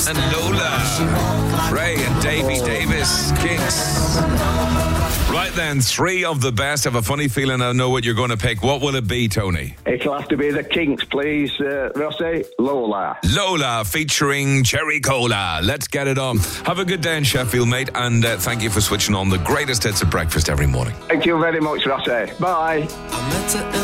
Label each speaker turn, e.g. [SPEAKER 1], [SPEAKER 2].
[SPEAKER 1] and Lola. Ray and Davey Davis, Kinks. Right then, three of the best. I have a funny feeling I know what you're going to pick. What will it be, Tony?
[SPEAKER 2] It'll have to be the Kinks, please, Rossi. Lola.
[SPEAKER 1] Lola featuring Cherry Cola. Let's get it on. Have a good day in Sheffield, mate, and thank you for switching on the greatest hits of breakfast every morning.
[SPEAKER 2] Thank you very much, Rossi. Bye.